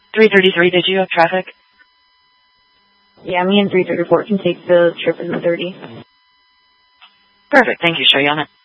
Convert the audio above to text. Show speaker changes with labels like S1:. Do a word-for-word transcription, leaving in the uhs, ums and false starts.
S1: three thirty-three, did you have traffic?
S2: Yeah, me and three thirty-four can take the trip in the thirty.
S1: Perfect, thank you. Show you on it.